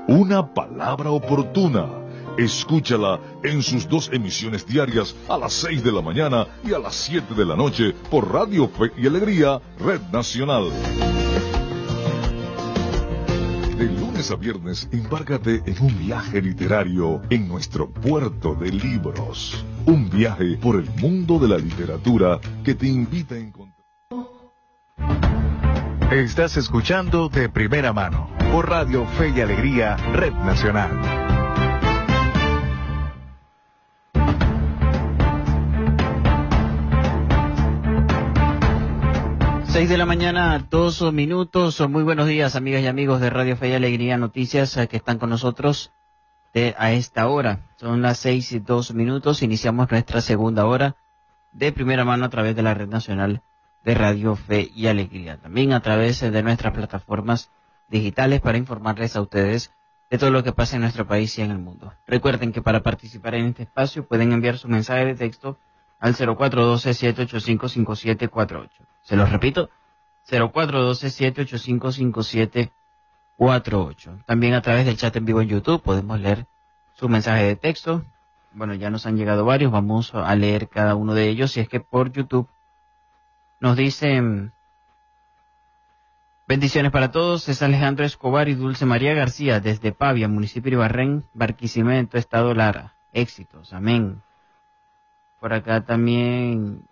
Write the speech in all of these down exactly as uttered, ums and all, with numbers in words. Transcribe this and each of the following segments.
Una palabra oportuna. Escúchala en sus dos emisiones diarias a las seis de la mañana y a las siete de la noche por Radio Fe y Alegría, Red Nacional. De lunes a viernes, embárgate en un viaje literario en nuestro puerto de libros. Un viaje por el mundo de la literatura que te invita a encontrar. Estás escuchando De Primera Mano por Radio Fe y Alegría, Red Nacional. Seis de la mañana, dos minutos. Muy buenos días, amigas y amigos de Radio Fe y Alegría Noticias que están con nosotros de, a esta hora. Son las seis y dos minutos. Iniciamos nuestra segunda hora de primera mano a través de la Red Nacional de Radio Fe y Alegría. También a través de nuestras plataformas digitales para informarles a ustedes de todo lo que pasa en nuestro país y en el mundo. Recuerden que para participar en este espacio pueden enviar su mensaje de texto al cero cuatro uno dos, siete ocho cinco, cinco siete cuatro ocho. Se los repito, cero cuatro uno dos, siete ocho cinco, cinco siete cuatro ocho. También a través del chat en vivo en YouTube podemos leer su mensaje de texto. Bueno, ya nos han llegado varios, vamos a leer cada uno de ellos. Si es que por YouTube nos dicen: bendiciones para todos, es Alejandro Escobar y Dulce María García desde Pavia, municipio de Ibarrén, Barquisimeto, estado Lara. Éxitos, amén. Por acá también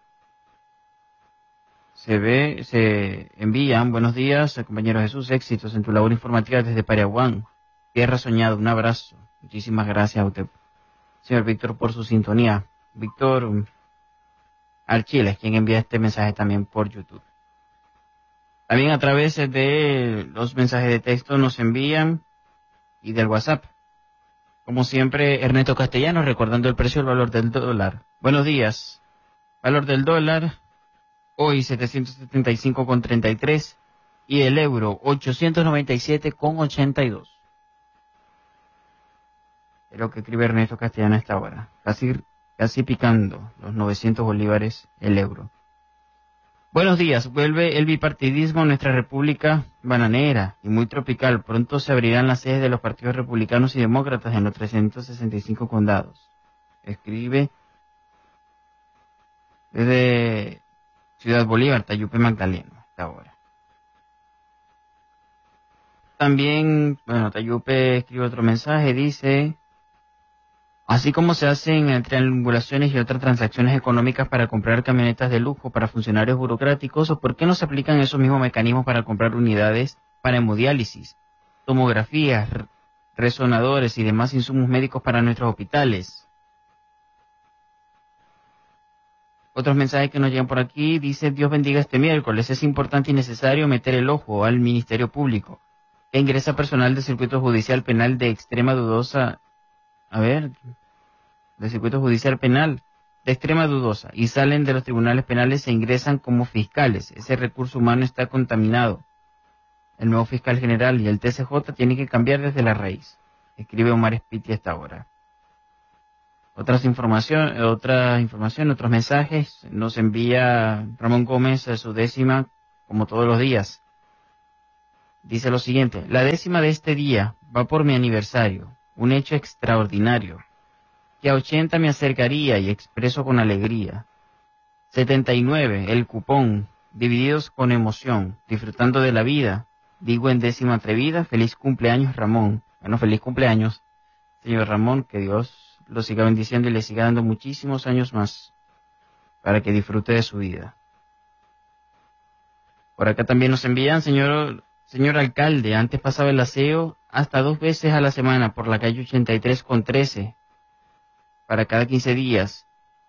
se ve, se envían buenos días, compañero Jesús, éxitos en tu labor informativa desde Pariaguán, tierra soñada, un abrazo. Muchísimas gracias a usted, señor Víctor, por su sintonía. Víctor Archiles, quien envía este mensaje también por YouTube. También a través de los mensajes de texto nos envían y del WhatsApp. Como siempre, Ernesto Castellanos, recordando el precio y el valor del dólar. Buenos días. Valor del dólar, hoy setecientos setenta y cinco con treinta y tres y el euro ochocientos noventa y siete con ochenta y dos. Es lo que escribe Ernesto Castellanos a esta hora. Casi, casi picando los novecientos bolívares el euro. Buenos días. Vuelve el bipartidismo en nuestra república bananera y muy tropical. Pronto se abrirán las sedes de los partidos republicanos y demócratas en los trescientos sesenta y cinco condados. Escribe desde Ciudad Bolívar, Tayupe Magdaleno, hasta ahora. También, bueno, Tayupe escribe otro mensaje, dice: así como se hacen triangulaciones y otras transacciones económicas para comprar camionetas de lujo para funcionarios burocráticos, ¿por qué no se aplican esos mismos mecanismos para comprar unidades para hemodiálisis, tomografías, resonadores y demás insumos médicos para nuestros hospitales? Otros mensajes que nos llegan por aquí, dice: Dios bendiga este miércoles, es importante y necesario meter el ojo al Ministerio Público, que ingresa personal del Circuito Judicial Penal de extrema dudosa, a ver, del Circuito Judicial Penal de extrema dudosa, y salen de los tribunales penales e ingresan como fiscales. Ese recurso humano está contaminado. El nuevo fiscal general y el T C J tienen que cambiar desde la raíz. Escribe Omar Espiti a esta hora. Otras información, otra información, otros mensajes nos envía Ramón Gómez a su décima, como todos los días. Dice lo siguiente: la décima de este día va por mi aniversario, un hecho extraordinario, que a ochenta me acercaría y expreso con alegría. setenta y nueve, el cupón, divididos con emoción, disfrutando de la vida, digo en décima atrevida, feliz cumpleaños Ramón. Bueno, feliz cumpleaños, señor Ramón, que Dios lo siga bendiciendo y le siga dando muchísimos años más para que disfrute de su vida. Por acá también nos envían: señor, señor alcalde, antes pasaba el aseo hasta dos veces a la semana por la calle ochenta y tres con trece, para cada quince días.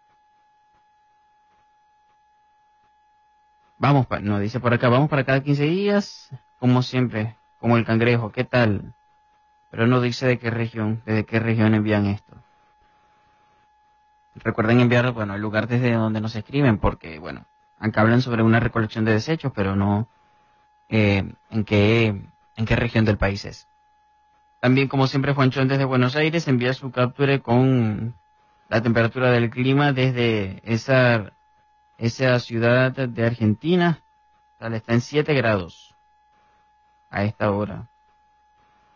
Vamos, pa, no, dice por acá, vamos para cada quince días, como siempre, como el cangrejo, ¿qué tal? Pero no dice de qué región, desde qué región envían esto. Recuerden enviar, bueno, el lugar desde donde nos escriben, porque, bueno, aunque hablan sobre una recolección de desechos, pero no eh, en qué en qué región del país es. También, como siempre, Juanchón desde Buenos Aires envía su captura con la temperatura del clima desde esa, esa ciudad de Argentina. Tal, está en siete grados a esta hora.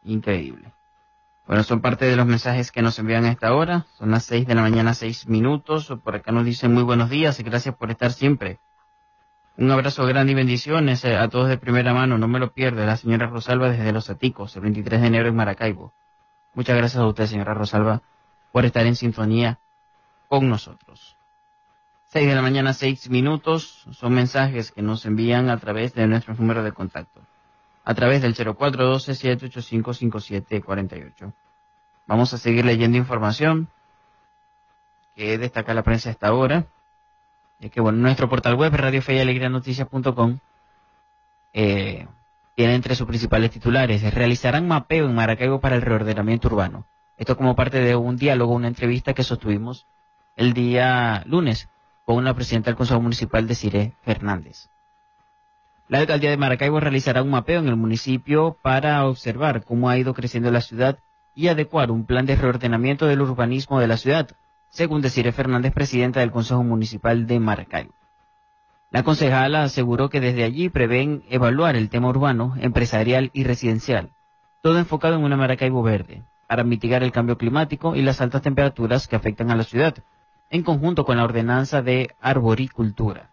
Increíble. Bueno, son parte de los mensajes que nos envían a esta hora. Son las seis de la mañana, seis minutos. Por acá nos dicen muy buenos días y gracias por estar siempre. Un abrazo grande y bendiciones a todos de primera mano. No me lo pierdo. La señora Rosalba desde Los Aticos, el veintitrés de enero en Maracaibo. Muchas gracias a usted, señora Rosalba, por estar en sintonía con nosotros. seis de la mañana, seis minutos. Son mensajes que nos envían a través de nuestro número de contacto. A través del cero cuatro uno dos, siete ocho cinco, cinco siete cuatro ocho. Vamos a seguir leyendo información que destaca la prensa a esta hora. Es que bueno, nuestro portal web, radio fe y alegría noticias punto com, eh, tiene entre sus principales titulares: realizarán mapeo en Maracaibo para el reordenamiento urbano. Esto como parte de un diálogo, una entrevista que sostuvimos el día lunes con la presidenta del Consejo Municipal, Desiree Fernández. La alcaldía de Maracaibo realizará un mapeo en el municipio para observar cómo ha ido creciendo la ciudad y adecuar un plan de reordenamiento del urbanismo de la ciudad, según Desiree Fernández, presidenta del Consejo Municipal de Maracaibo. La concejala aseguró que desde allí prevén evaluar el tema urbano, empresarial y residencial, todo enfocado en una Maracaibo verde, para mitigar el cambio climático y las altas temperaturas que afectan a la ciudad, en conjunto con la ordenanza de arboricultura.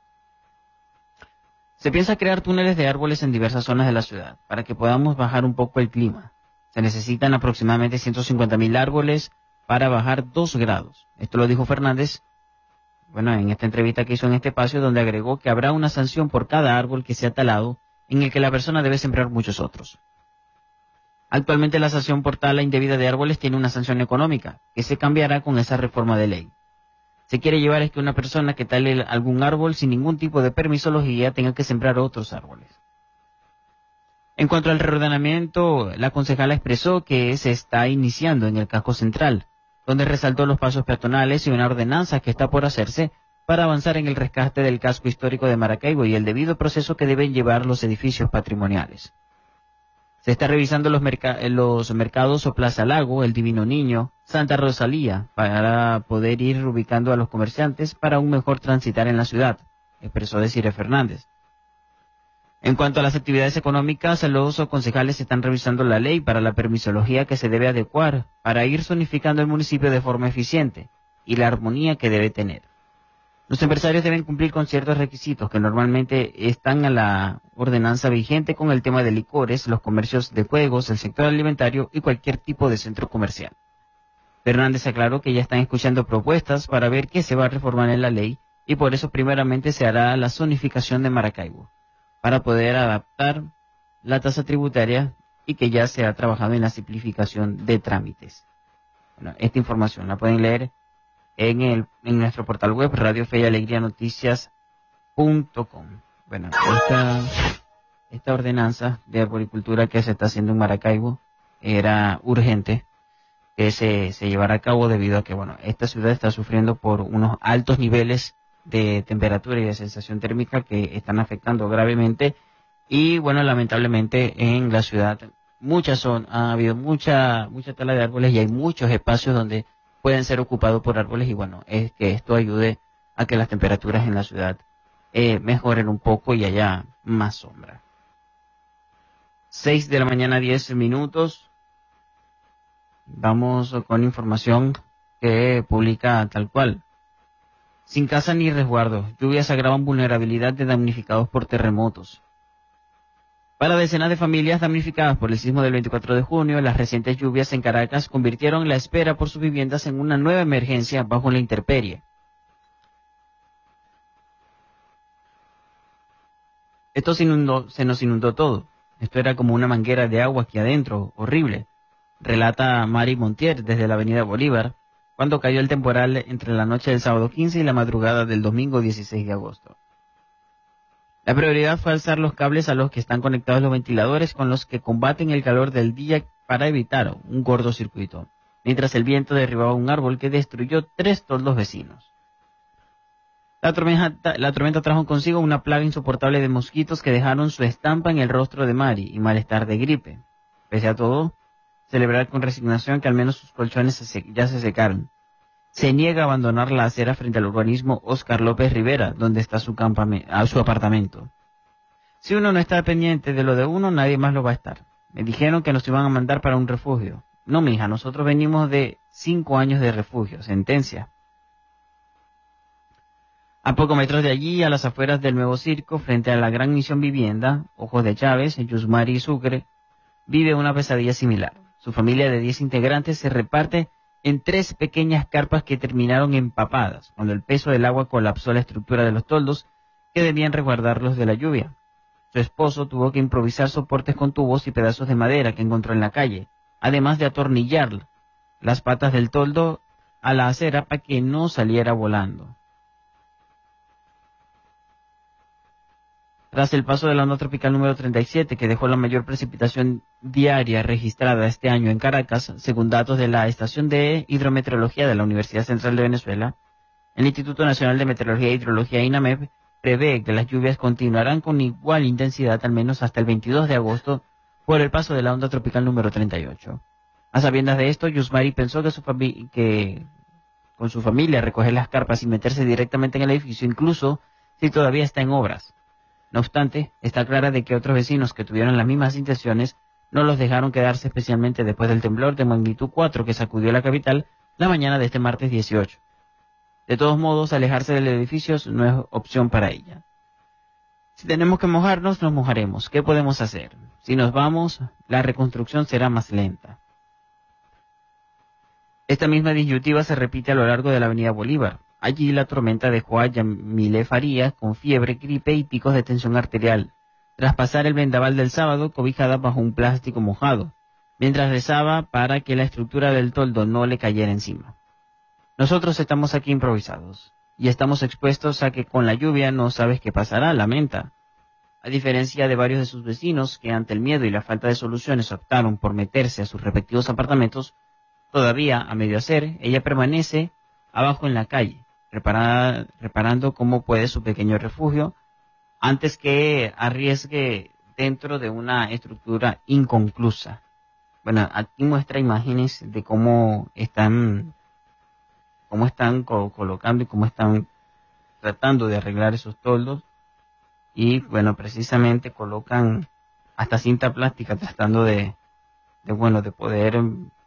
Se piensa crear túneles de árboles en diversas zonas de la ciudad, para que podamos bajar un poco el clima. Se necesitan aproximadamente ciento cincuenta mil árboles para bajar dos grados. Esto lo dijo Fernández, bueno, en esta entrevista que hizo en este espacio, donde agregó que habrá una sanción por cada árbol que sea talado, en el que la persona debe sembrar muchos otros. Actualmente la sanción por tala indebida de árboles tiene una sanción económica, que se cambiará con esa reforma de ley. Se quiere llevar es que una persona que tale algún árbol sin ningún tipo de permisología tenga que sembrar otros árboles. En cuanto al reordenamiento, la concejala expresó que se está iniciando en el casco central, donde resaltó los pasos peatonales y una ordenanza que está por hacerse para avanzar en el rescate del casco histórico de Maracaibo y el debido proceso que deben llevar los edificios patrimoniales. Se está revisando los, merc- los mercados o Plaza Lago, El Divino Niño, Santa Rosalía, para poder ir ubicando a los comerciantes para un mejor transitar en la ciudad, expresó Desiree Fernández. En cuanto a las actividades económicas, los concejales están revisando la ley para la permisología que se debe adecuar para ir zonificando el municipio de forma eficiente y la armonía que debe tener. Los empresarios deben cumplir con ciertos requisitos que normalmente están a la ordenanza vigente con el tema de licores, los comercios de juegos, el sector alimentario y cualquier tipo de centro comercial. Fernández aclaró que ya están escuchando propuestas para ver qué se va a reformar en la ley y por eso primeramente se hará la zonificación de Maracaibo, para poder adaptar la tasa tributaria y que ya se ha trabajado en la simplificación de trámites. Bueno, esta información la pueden leer en el en nuestro portal web, radio fe y alegría noticias punto com. Bueno, esta, esta ordenanza de arboricultura que se está haciendo en Maracaibo era urgente que se, se llevara a cabo debido a que, bueno, esta ciudad está sufriendo por unos altos niveles de temperatura y de sensación térmica que están afectando gravemente y, bueno, lamentablemente en la ciudad muchas son, ha habido mucha mucha tala de árboles y hay muchos espacios donde pueden ser ocupados por árboles y, bueno, es que esto ayude a que las temperaturas en la ciudad eh, mejoren un poco y haya más sombra. seis de la mañana, diez minutos. Vamos con información que publica tal cual. Sin casa ni resguardo, lluvias agravan vulnerabilidad de damnificados por terremotos. Para decenas de familias damnificadas por el sismo del veinticuatro de junio, las recientes lluvias en Caracas convirtieron la espera por sus viviendas en una nueva emergencia bajo la intemperie. Esto se inundó, se nos inundó todo. Esto era como una manguera de agua aquí adentro, horrible, relata Mari Montier desde la avenida Bolívar, cuando cayó el temporal entre la noche del sábado quince y la madrugada del domingo dieciséis de agosto. La prioridad fue alzar los cables a los que están conectados los ventiladores con los que combaten el calor del día para evitar un cortocircuito, mientras el viento derribaba un árbol que destruyó tres toldos vecinos. La tormenta, la tormenta trajo consigo una plaga insoportable de mosquitos que dejaron su estampa en el rostro de Mari y malestar de gripe. Pese a todo, celebrar con resignación que al menos sus colchones se, ya se secaron. Se niega a abandonar la acera frente al urbanismo Oscar López Rivera, donde está su, campame, su apartamento. Si uno no está pendiente de lo de uno, nadie más lo va a estar. Me dijeron que nos iban a mandar para un refugio. No, mija, nosotros venimos de cinco años de refugio, sentencia. A pocos metros de allí, a las afueras del nuevo circo, frente a la Gran Misión Vivienda, Ojos de Chávez, Yusmari Sucre, vive una pesadilla similar. Su familia de diez integrantes se reparte en tres pequeñas carpas que terminaron empapadas, cuando el peso del agua colapsó la estructura de los toldos que debían resguardarlos de la lluvia. Su esposo tuvo que improvisar soportes con tubos y pedazos de madera que encontró en la calle, además de atornillar las patas del toldo a la acera para que no saliera volando. Tras el paso de la onda tropical número treinta y siete, que dejó la mayor precipitación diaria registrada este año en Caracas, según datos de la Estación de Hidrometeorología de la Universidad Central de Venezuela, el Instituto Nacional de Meteorología e Hidrología INAMEP prevé que las lluvias continuarán con igual intensidad al menos hasta el veintidós de agosto por el paso de la onda tropical número treinta y ocho. A sabiendas de esto, Yusmari pensó que, su fami- que con su familia recoger las carpas y meterse directamente en el edificio, incluso si todavía está en obras. No obstante, está clara de que otros vecinos que tuvieron las mismas intenciones no los dejaron quedarse, especialmente después del temblor de magnitud cuatro que sacudió la capital la mañana de este martes dieciocho. De todos modos, alejarse del edificio no es opción para ella. Si tenemos que mojarnos, nos mojaremos. ¿Qué podemos hacer? Si nos vamos, la reconstrucción será más lenta. Esta misma disyuntiva se repite a lo largo de la avenida Bolívar. Allí la tormenta dejó a Yamile Farías con fiebre, gripe y picos de tensión arterial, tras pasar el vendaval del sábado cobijada bajo un plástico mojado, mientras rezaba para que la estructura del toldo no le cayera encima. Nosotros estamos aquí improvisados, y estamos expuestos a que con la lluvia no sabes qué pasará, lamenta. A diferencia de varios de sus vecinos que ante el miedo y la falta de soluciones optaron por meterse a sus respectivos apartamentos, todavía a medio hacer, ella permanece abajo en la calle, Reparada, reparando cómo puede su pequeño refugio, antes que arriesgue dentro de una estructura inconclusa. Bueno, aquí muestra imágenes de cómo están, cómo están co- colocando y cómo están tratando de arreglar esos toldos. Y bueno, precisamente colocan hasta cinta plástica tratando de, de bueno, de poder,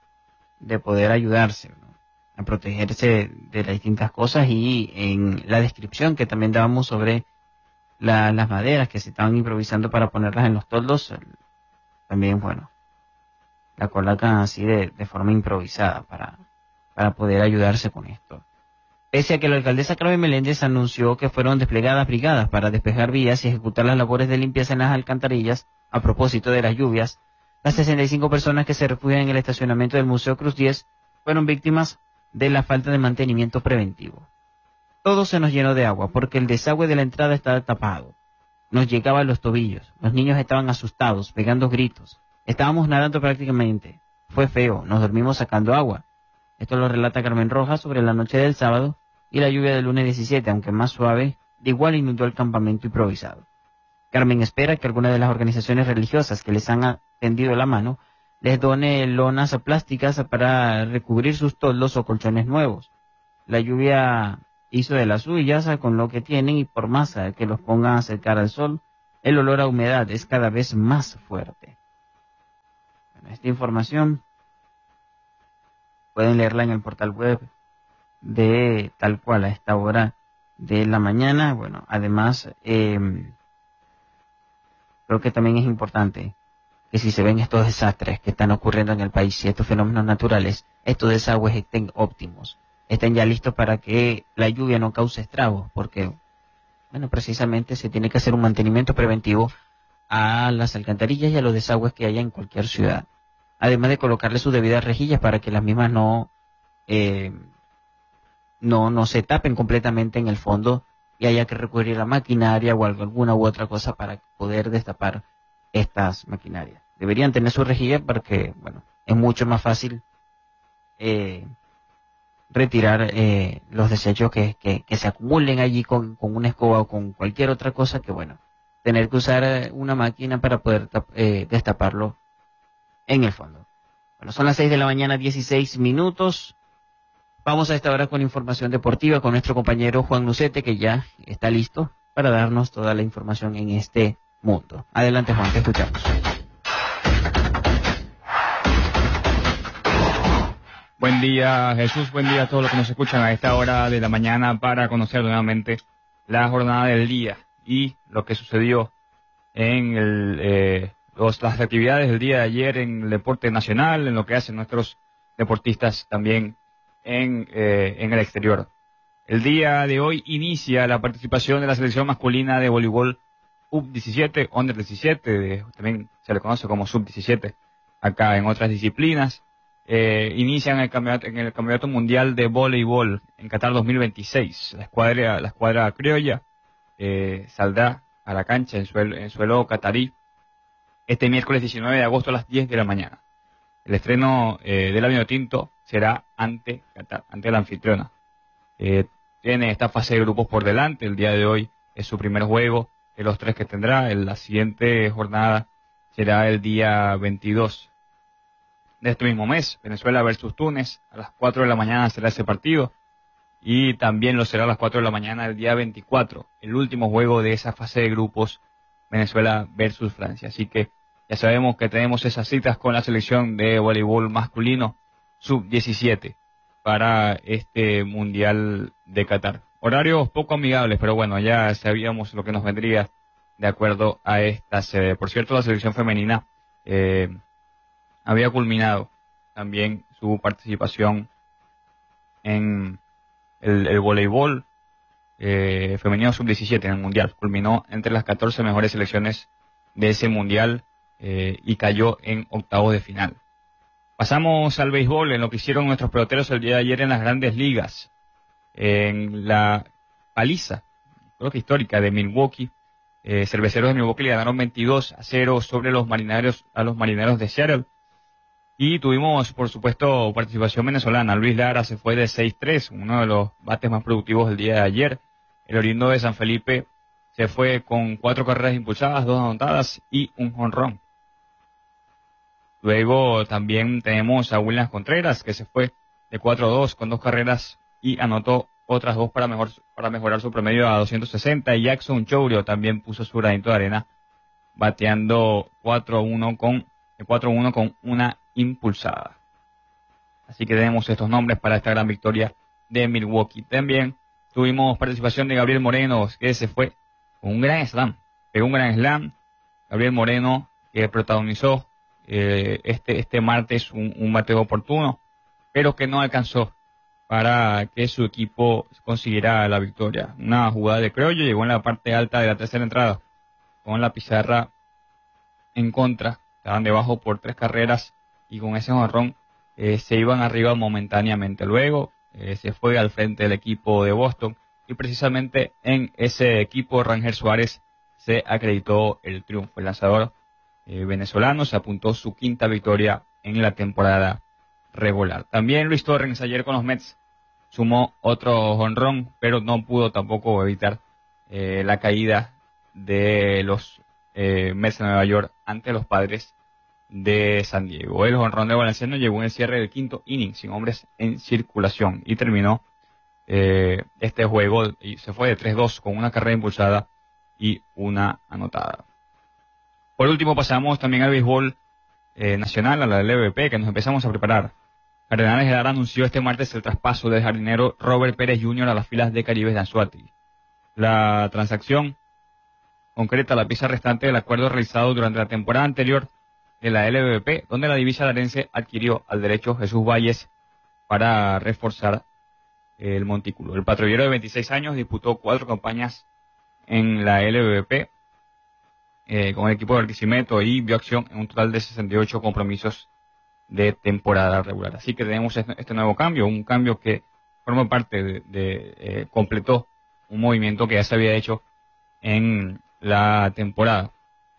de poder ayudarse, ¿no?, a protegerse de las distintas cosas. Y en la descripción que también dábamos sobre la, las maderas que se estaban improvisando para ponerlas en los toldos, también, bueno, la colocan así de, de forma improvisada para, para poder ayudarse con esto. Pese a que la alcaldesa Carmen Meléndez anunció que fueron desplegadas brigadas para despejar vías y ejecutar las labores de limpieza en las alcantarillas a propósito de las lluvias, las sesenta y cinco personas que se refugian en el estacionamiento del Museo Cruz diez fueron víctimas de la falta de mantenimiento preventivo. Todo se nos llenó de agua porque el desagüe de la entrada estaba tapado. Nos llegaba a los tobillos. Los niños estaban asustados, pegando gritos. Estábamos nadando prácticamente. Fue feo, nos dormimos sacando agua. Esto lo relata Carmen Rojas sobre la noche del sábado y la lluvia del lunes diecisiete, aunque más suave, de igual inundó el campamento improvisado. Carmen espera que alguna de las organizaciones religiosas que les han tendido la mano les done lonas plásticas para recubrir sus toldos o colchones nuevos. La lluvia hizo de las suyas con lo que tienen, y por más que los pongan a acercar al sol, el olor a humedad es cada vez más fuerte. Bueno, esta información pueden leerla en el portal web de Tal Cual a esta hora de la mañana. Bueno, además, eh, creo que también es importante que si se ven estos desastres que están ocurriendo en el país y estos fenómenos naturales, estos desagües estén óptimos, estén ya listos para que la lluvia no cause estragos, porque, bueno, precisamente se tiene que hacer un mantenimiento preventivo a las alcantarillas y a los desagües que haya en cualquier ciudad, además de colocarle sus debidas rejillas para que las mismas no, eh, no, no se tapen completamente en el fondo y haya que recurrir a maquinaria o alguna u otra cosa para poder destapar estas maquinarias. Deberían tener su rejilla porque, bueno, es mucho más fácil eh, retirar eh, los desechos que, que, que se acumulen allí con, con una escoba o con cualquier otra cosa que, bueno, tener que usar una máquina para poder eh, destaparlo en el fondo. Bueno, son las seis de la mañana, dieciséis minutos. Vamos a esta hora con información deportiva con nuestro compañero Juan Lucete, que ya está listo para darnos toda la información en este mundo. Adelante, Juan, te escuchamos. Buen día, Jesús, buen día a todos los que nos escuchan a esta hora de la mañana para conocer nuevamente la jornada del día y lo que sucedió en el, eh, los, las actividades del día de ayer en el deporte nacional, en lo que hacen nuestros deportistas también en, eh, en el exterior. El día de hoy inicia la participación de la selección masculina de voleibol U diecisiete, Under diecisiete, de, también se le conoce como Sub diecisiete acá en otras disciplinas. Eh, inician el campeonato, en el campeonato mundial de voleibol en Qatar dos mil veintiséis. La escuadra, la escuadra criolla eh, saldrá a la cancha en suelo, en suelo catarí este miércoles diecinueve de agosto a las diez de la mañana. El estreno eh, del vino tinto será ante Qatar, ante la anfitriona. Eh, tiene esta fase de grupos por delante. El día de hoy es su primer juego de los tres que tendrá. En la siguiente jornada será el día veintidós de este mismo mes, Venezuela versus Túnez. A las cuatro de la mañana será ese partido. Y también lo será a las cuatro de la mañana el día veinticuatro, el último juego de esa fase de grupos, Venezuela versus Francia. Así que ya sabemos que tenemos esas citas con la selección de voleibol masculino sub diecisiete para este Mundial de Qatar. Horarios poco amigables, pero bueno, ya sabíamos lo que nos vendría de acuerdo a esta sede. Por cierto, la selección femenina eh, había culminado también su participación en el, el voleibol eh, femenino sub diecisiete en el Mundial. Culminó entre las catorce mejores selecciones de ese Mundial eh, y cayó en octavos de final. Pasamos al béisbol, en lo que hicieron nuestros peloteros el día de ayer en las grandes ligas. En la paliza, creo que histórica, de Milwaukee, eh, cerveceros de Milwaukee le ganaron veintidós a cero sobre los marineros, a los marineros de Seattle. Y tuvimos, por supuesto, participación venezolana. Luis Lara se fue de seis tres, uno de los bates más productivos del día de ayer. El oriundo de San Felipe se fue con cuatro carreras impulsadas, dos anotadas y un jonrón. Luego también tenemos a Williams Contreras, que se fue de cuatro dos con dos carreras y anotó otras dos para, mejor, para mejorar su promedio a doscientos sesenta. Y Jackson Chourio también puso su granito de arena, bateando cuatro uno con, cuatro uno con una impulsada. Así que tenemos estos nombres para esta gran victoria de Milwaukee. También tuvimos participación de Gabriel Moreno, que se fue con un gran slam. Pegó un gran slam. Gabriel Moreno, que protagonizó eh, este, este martes un, un bateo oportuno, pero que no alcanzó para que su equipo consiguiera la victoria. Una jugada de criollo, llegó en la parte alta de la tercera entrada, con la pizarra en contra. Estaban debajo por tres carreras y con ese jonrón eh, se iban arriba momentáneamente. Luego eh, se fue al frente del equipo de Boston y precisamente en ese equipo Rangel Suárez se acreditó el triunfo. El lanzador eh, venezolano se apuntó su quinta victoria en la temporada regular. También Luis Torrens ayer con los Mets sumó otro jonrón, pero no pudo tampoco evitar eh, la caída de los eh, Mets de Nueva York ante los Padres de San Diego. El jonrón de Valenciano llegó en el cierre del quinto inning, sin hombres en circulación, y terminó eh, este juego y se fue de tres dos con una carrera impulsada y una anotada. Por último pasamos también al béisbol eh, nacional, a la L V P, que nos empezamos a preparar. Cardenales de Lara anunció este martes el traspaso del jardinero Robert Pérez junior a las filas de Caribes de Anzoátegui. La transacción concreta la pieza restante del acuerdo realizado durante la temporada anterior de la L V P, donde la divisa larense adquirió al derecho Jesús Valles para reforzar el montículo. El patrullero de veintiséis años disputó cuatro campañas en la L V P eh, con el equipo de Barquisimeto y vio acción en un total de sesenta y ocho compromisos de temporada regular. Así que tenemos este nuevo cambio, un cambio que forma parte de, de eh, completó un movimiento que ya se había hecho en la temporada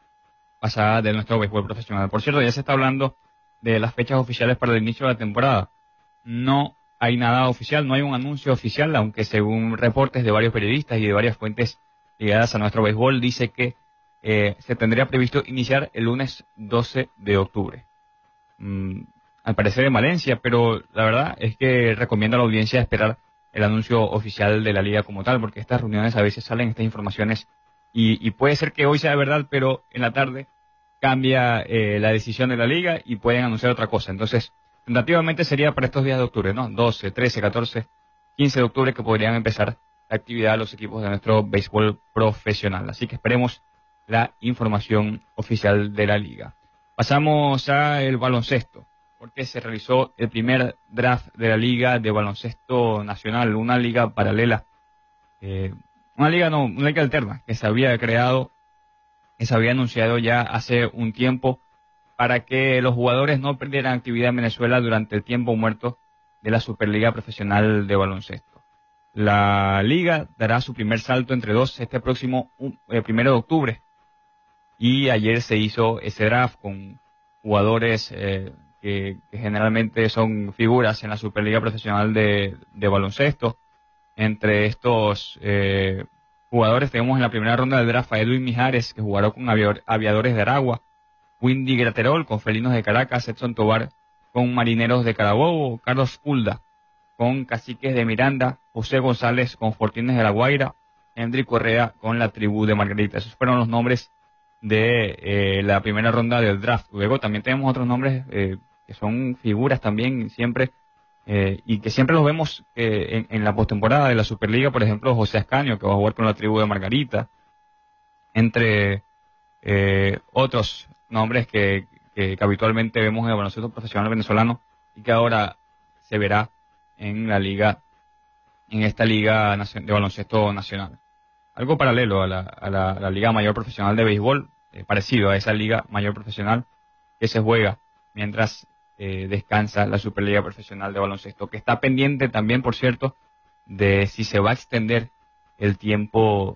pasada de nuestro béisbol profesional. Por cierto, ya se está hablando de las fechas oficiales para el inicio de la temporada. No hay nada oficial, no hay un anuncio oficial, aunque según reportes de varios periodistas y de varias fuentes ligadas a nuestro béisbol, dice que eh, se tendría previsto iniciar el lunes doce de octubre. Mm, al parecer en Valencia, pero la verdad es que recomiendo a la audiencia esperar el anuncio oficial de la liga como tal, porque estas reuniones a veces salen estas informaciones y, y puede ser que hoy sea verdad, pero en la tarde cambia eh, la decisión de la liga y pueden anunciar otra cosa. Entonces, tentativamente sería para estos días de octubre, ¿no? doce, trece, catorce, quince de octubre que podrían empezar la actividad de los equipos de nuestro béisbol profesional. Así que esperemos la información oficial de la liga. Pasamos al baloncesto, porque se realizó el primer draft de la Liga de Baloncesto Nacional, una liga paralela, eh, una liga no, una liga alterna que se había creado, que se había anunciado ya hace un tiempo para que los jugadores no perdieran actividad en Venezuela durante el tiempo muerto de la Superliga Profesional de Baloncesto. La liga dará su primer salto entre dos este próximo eh, primero de octubre, y ayer se hizo ese draft con jugadores eh, que, que generalmente son figuras en la Superliga Profesional de, de Baloncesto. Entre estos eh, jugadores tenemos en la primera ronda del draft a Edwin Mijares, que jugará con aviador, Aviadores de Aragua, Windy Graterol con Felinos de Caracas, Edson Tobar con Marineros de Carabobo, Carlos Pulda con Caciques de Miranda, José González con Fortines de La Guaira, Hendrik Correa con la Tribu de Margarita. Esos fueron los nombres de eh, la primera ronda del draft. Luego también tenemos otros nombres eh, que son figuras también siempre eh, y que siempre los vemos eh, en, en la postemporada de la Superliga. Por ejemplo, José Ascanio, que va a jugar con la Tribu de Margarita, entre eh, otros nombres que, que, que habitualmente vemos en el baloncesto profesional venezolano y que ahora se verá en la liga, en esta liga de baloncesto nacional. Algo paralelo a la, a la, a la Liga Mayor Profesional de Béisbol, eh, parecido a esa Liga Mayor Profesional que se juega mientras eh, descansa la Superliga Profesional de Baloncesto, que está pendiente también, por cierto, de si se va a extender el tiempo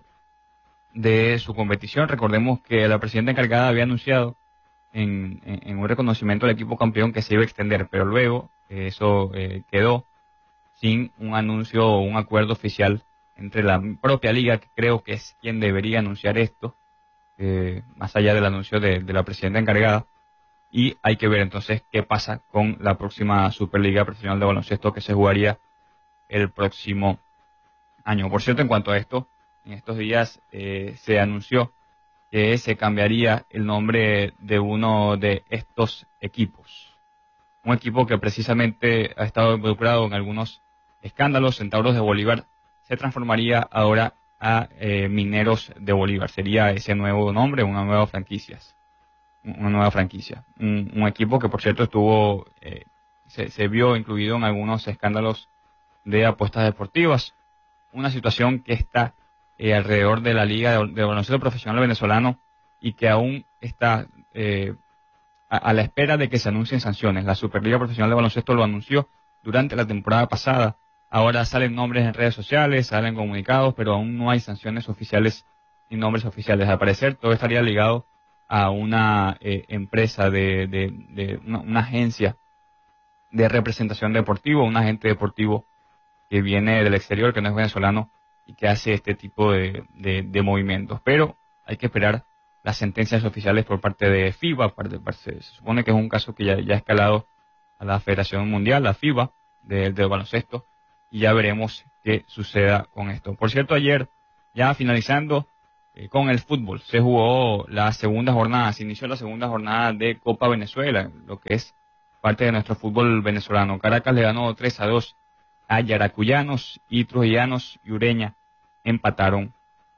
de su competición. Recordemos que la presidenta encargada había anunciado en, en, en un reconocimiento del equipo campeón que se iba a extender, pero luego eh, eso eh, quedó sin un anuncio o un acuerdo oficial entre la propia liga, que creo que es quien debería anunciar esto, eh, más allá del anuncio de, de la presidenta encargada, y hay que ver entonces qué pasa con la próxima Superliga Profesional de Baloncesto que se jugaría el próximo año. Por cierto, en cuanto a esto, en estos días eh, se anunció que se cambiaría el nombre de uno de estos equipos, un equipo que precisamente ha estado involucrado en algunos escándalos. Centauros de Bolívar se transformaría ahora a eh, Mineros de Bolívar. Sería ese nuevo nombre, una nueva franquicia. Una nueva franquicia. Un, un equipo que, por cierto, estuvo, eh, se, se vio incluido en algunos escándalos de apuestas deportivas. Una situación que está eh, alrededor de la Liga de, de Baloncesto Profesional Venezolano y que aún está eh, a, a la espera de que se anuncien sanciones. La Superliga Profesional de Baloncesto lo anunció durante la temporada pasada. Ahora salen nombres en redes sociales, salen comunicados, pero aún no hay sanciones oficiales ni nombres oficiales. Al parecer, todo estaría ligado a una eh, empresa, de, de, de una, una agencia de representación deportiva, un agente deportivo que viene del exterior, que no es venezolano, y que hace este tipo de, de, de movimientos. Pero hay que esperar las sentencias oficiales por parte de FIBA. Se supone que es un caso que ya, ya ha escalado a la Federación Mundial, la FIBA, del de baloncesto, y ya veremos qué suceda con esto. Por cierto, ayer, ya finalizando eh, con el fútbol, se jugó la segunda jornada, se inició la segunda jornada de Copa Venezuela, lo que es parte de nuestro fútbol venezolano. Caracas le ganó tres a dos a Yaracuyanos, y Trujillanos y Ureña empataron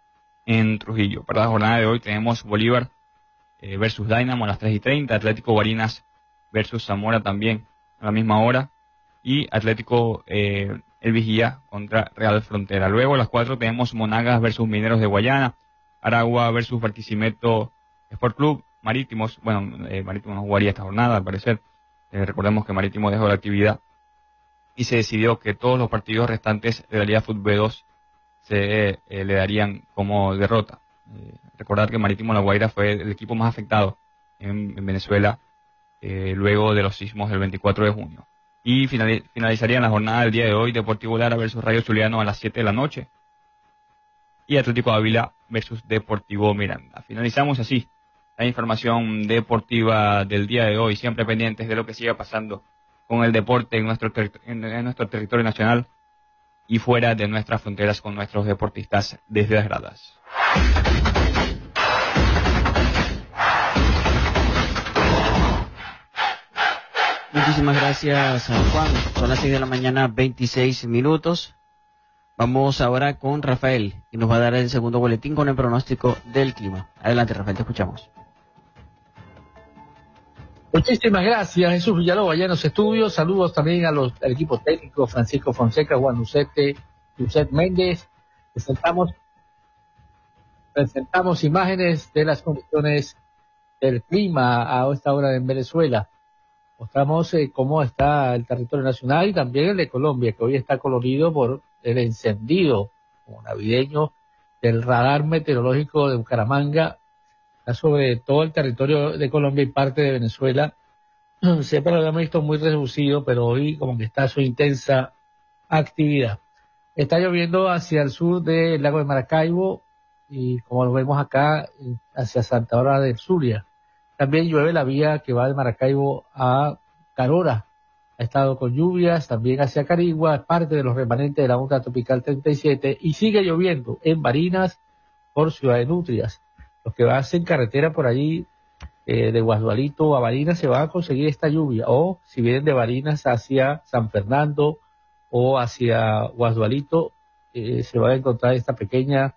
en Trujillo. Para la jornada de hoy tenemos Bolívar eh, versus Dynamo a las tres y treinta, Atlético Barinas versus Zamora también a la misma hora, y Atlético eh, El Vigía contra Real Frontera. Luego a las cuatro tenemos Monagas versus Mineros de Guayana, Aragua versus Barquisimeto Sport Club, Marítimos, bueno, eh, Marítimo no jugaría esta jornada al parecer, eh, recordemos que Marítimo dejó la actividad y se decidió que todos los partidos restantes de la Liga Fútbol B dos se eh, le darían como derrota. Eh, recordar que Marítimo La Guaira fue el equipo más afectado en, en Venezuela eh, luego de los sismos del veinticuatro de junio. Y finalizarían la jornada del día de hoy Deportivo Lara versus Rayo Zuliano a las siete de la noche. Y Atlético Ávila versus Deportivo Miranda. Finalizamos así la información deportiva del día de hoy, siempre pendientes de lo que siga pasando con el deporte en nuestro, en, en nuestro territorio nacional y fuera de nuestras fronteras con nuestros deportistas desde las gradas. Muchísimas gracias, Juan. Son las seis de la mañana, veintiséis minutos. Vamos ahora con Rafael, que nos va a dar el segundo boletín con el pronóstico del clima. Adelante, Rafael, te escuchamos. Muchísimas gracias, Jesús Villalobos, allá en los estudios. Saludos también a los, al equipo técnico, Francisco Fonseca, Juan Lucete, José Méndez. Presentamos, presentamos imágenes de las condiciones del clima a esta hora en Venezuela. Mostramos eh, cómo está el territorio nacional y también el de Colombia, que hoy está colorido por el encendido como navideño del radar meteorológico de Bucaramanga, está sobre todo el territorio de Colombia y parte de Venezuela. Siempre lo habíamos visto muy reducido, pero hoy como que está su intensa actividad. Está lloviendo hacia el sur del lago de Maracaibo y como lo vemos acá, hacia Santa Bárbara del Zulia. También llueve la vía que va de Maracaibo a Carora. Ha estado con lluvias también hacia Carigua, parte de los remanentes de la onda tropical treinta y siete, y sigue lloviendo en Barinas por Ciudad de Nutrias. Los que hacen carretera por allí, eh, de Guasdualito a Barinas, se van a conseguir esta lluvia. O si vienen de Barinas hacia San Fernando o hacia Guasdualito, eh, se va a encontrar esta pequeña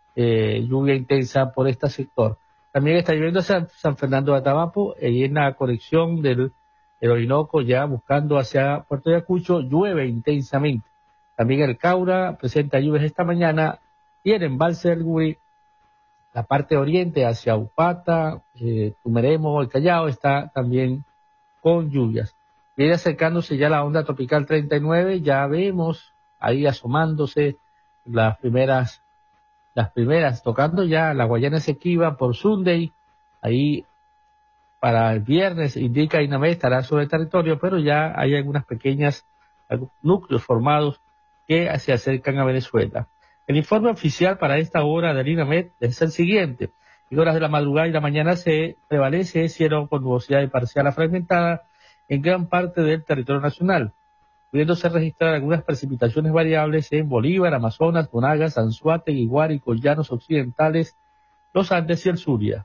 eh, lluvia intensa por este sector. También está lloviendo hacia San Fernando de Atabapo, y en la conexión del el Orinoco, ya buscando hacia Puerto Ayacucho, llueve intensamente. También el Caura presenta lluvias esta mañana, y el embalse del Guri, la parte oriente hacia Upata, eh, Tumeremo, el Callao, está también con lluvias. Viene acercándose ya la onda tropical treinta y nueve, ya vemos ahí asomándose las primeras, las primeras, tocando ya la Guayana Esequiba por Sunday, ahí para el viernes indica INAMED estará sobre el territorio, pero ya hay algunas pequeñas algunos núcleos formados que se acercan a Venezuela. El informe oficial para esta hora del INAMED es el siguiente. En horas de la madrugada y la mañana se prevalece cielo con nubosidad y parcial a fragmentada en gran parte del territorio nacional, pudiéndose registrar algunas precipitaciones variables en Bolívar, Amazonas, Monagas, Anzoátegui, Guárico, Llanos Occidentales, los Andes y el Zulia.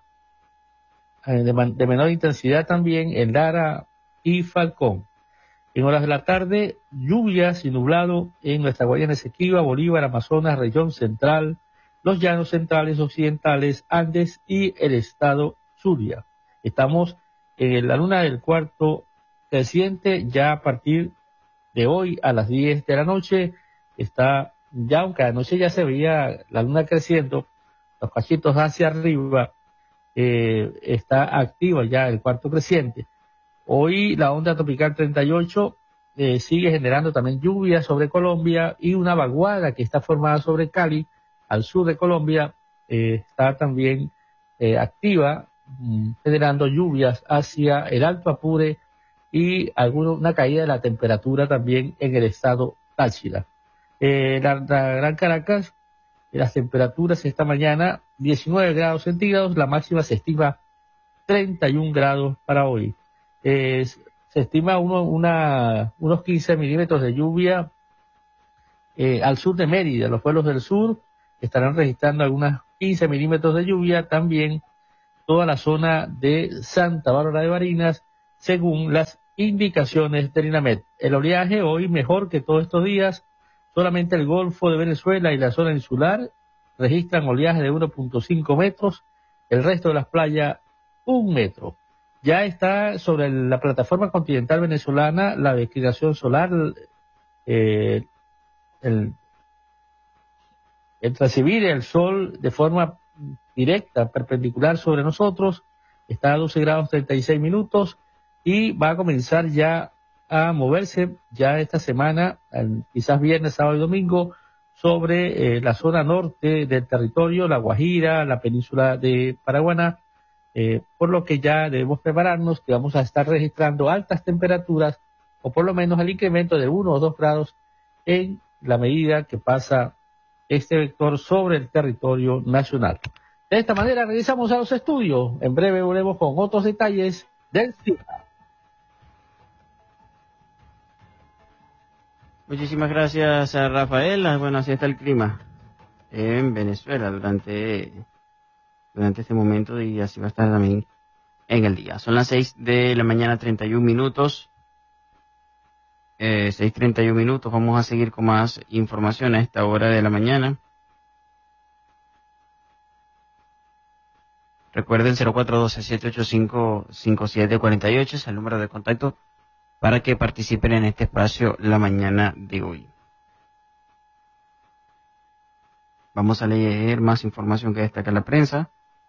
De, man, de menor intensidad también en Lara y Falcón. En horas de la tarde, lluvias y nublado en nuestra Guayana Esequiba, Bolívar, Amazonas, región central, los llanos centrales, occidentales, Andes y el estado Zulia. Estamos en la luna del cuarto creciente, ya a partir de hoy a las diez de la noche, está ya, aunque anoche ya se veía la luna creciendo, los cachitos hacia arriba, Eh, está activa ya el cuarto creciente. Hoy la onda tropical treinta y ocho eh, sigue generando también lluvias sobre Colombia, y una vaguada que está formada sobre Cali, al sur de Colombia, eh, está también eh, activa, mmm, generando lluvias hacia el Alto Apure y alguna, una caída de la temperatura también en el estado Táchira. Eh, la, la Gran Caracas, las temperaturas esta mañana diecinueve grados centígrados, la máxima se estima treinta y un grados para hoy. Eh, se estima uno, una, unos quince milímetros de lluvia eh, al sur de Mérida. Los pueblos del sur estarán registrando algunos quince milímetros de lluvia, también toda la zona de Santa Bárbara de Barinas, según las indicaciones del INAMED. El oleaje hoy mejor que todos estos días. Solamente el Golfo de Venezuela y la zona insular registran oleaje de uno punto cinco metros, el resto de las playas un metro. Ya está sobre la plataforma continental venezolana la declinación solar, eh, el, el recibir el sol de forma directa, perpendicular sobre nosotros, está a doce grados treinta y seis minutos, y va a comenzar ya a moverse ya esta semana, quizás viernes, sábado y domingo, sobre eh, la zona norte del territorio, La Guajira, la península de Paraguaná, eh, por lo que ya debemos prepararnos que vamos a estar registrando altas temperaturas, o por lo menos el incremento de uno o dos grados en la medida que pasa este vector sobre el territorio nacional. De esta manera regresamos a los estudios. En breve volvemos con otros detalles del clima. Muchísimas gracias a Rafael. Bueno, así está el clima en Venezuela durante, durante este momento, y así va a estar también en el día. Son las seis de la mañana, treinta y un minutos. Eh, seis treinta y uno minutos. Vamos a seguir con más información a esta hora de la mañana. Recuerden cero cuatro uno dos, siete ocho cinco, cinco siete cuatro ocho es el número de contacto para que participen en este espacio la mañana de hoy. Vamos a leer más información que destaca la prensa.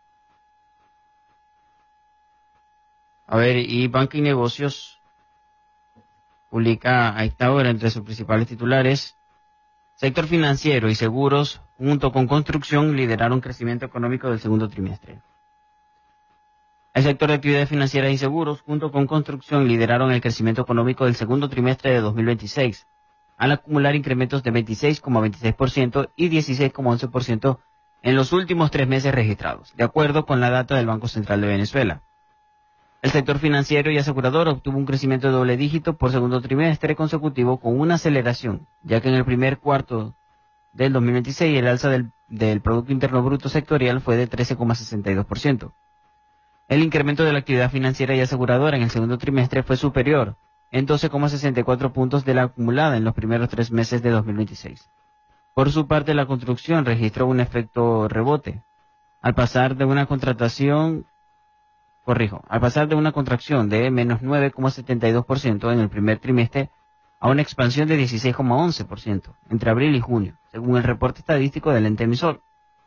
A ver, y Banca y Negocios publica a esta hora entre sus principales titulares: sector financiero y seguros junto con construcción lideraron crecimiento económico del segundo trimestre. El sector de actividades financieras y seguros junto con construcción lideraron el crecimiento económico del segundo trimestre de dos mil veintiséis, al acumular incrementos de veintiséis coma veintiséis por ciento y dieciséis coma once por ciento en los últimos tres meses registrados, de acuerdo con la data del Banco Central de Venezuela. El sector financiero y asegurador obtuvo un crecimiento de doble dígito por segundo trimestre consecutivo con una aceleración, ya que en el primer cuarto del dos mil veintiséis el alza del, del Producto Interno Bruto sectorial fue de trece coma sesenta y dos por ciento. El incremento de la actividad financiera y aseguradora en el segundo trimestre fue superior en doce coma sesenta y cuatro puntos de la acumulada en los primeros tres meses de dos mil veintiséis. Por su parte, la construcción registró un efecto rebote, al pasar de una contratación, corrijo, al pasar de una contracción de menos nueve coma setenta y dos por ciento en el primer trimestre a una expansión de dieciséis coma once por ciento entre abril y junio, según el reporte estadístico del ente emisor.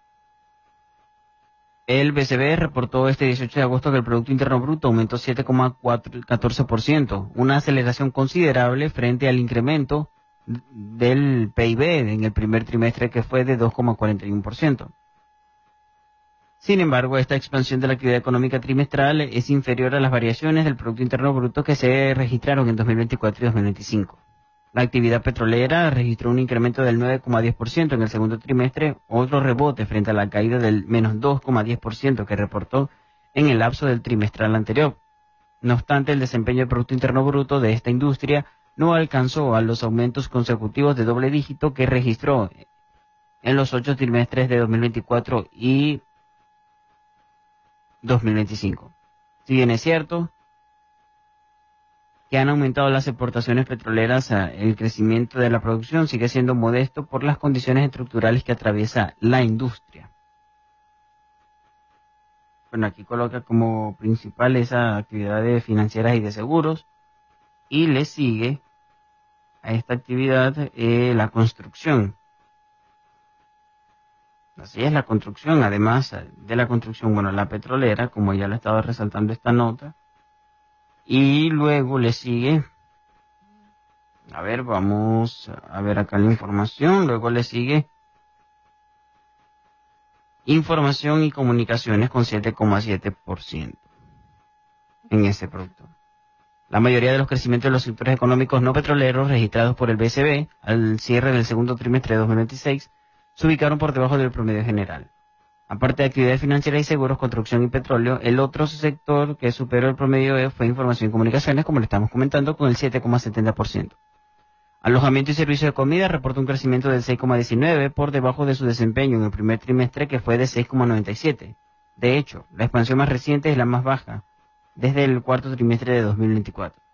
El B C B reportó este dieciocho de agosto que el Producto Interno Bruto aumentó siete coma catorce por ciento, una aceleración considerable frente al incremento del P I B en el primer trimestre que fue de dos coma cuarenta y uno por ciento. Sin embargo, esta expansión de la actividad económica trimestral es inferior a las variaciones del Producto Interno Bruto que se registraron en dos mil veinticuatro y dos mil veinticinco. La actividad petrolera registró un incremento del nueve coma diez por ciento en el segundo trimestre, otro rebote frente a la caída del menos dos coma diez por ciento que reportó en el lapso del trimestral anterior. No obstante, el desempeño del Producto Interno Bruto de esta industria no alcanzó a los aumentos consecutivos de doble dígito que registró en los ocho trimestres de dos mil veinticuatro y dos mil veinticinco. Si bien es cierto que han aumentado las exportaciones petroleras, el crecimiento de la producción sigue siendo modesto por las condiciones estructurales que atraviesa la industria. Bueno, aquí coloca como principal esas actividades financieras y de seguros, y le sigue a esta actividad eh, la construcción. Así es, la construcción, además de la construcción, bueno, la petrolera, como ya le he estado resaltando esta nota. Y luego le sigue, a ver, vamos a ver acá la información, luego le sigue información y comunicaciones con siete coma siete por ciento en ese producto. La mayoría de los crecimientos de los sectores económicos no petroleros registrados por el B C B al cierre del segundo trimestre de dos mil veintiséis se ubicaron por debajo del promedio general. Aparte de actividades financieras y seguros, construcción y petróleo, el otro sector que superó el promedio fue información y comunicaciones, como le estamos comentando, con el siete coma setenta por ciento. Alojamiento y servicios de comida reportó un crecimiento del seis coma diecinueve por debajo de su desempeño en el primer trimestre, que fue de seis coma noventa y siete. De hecho, la expansión más reciente es la más baja desde el cuarto trimestre de dos mil veinticuatro.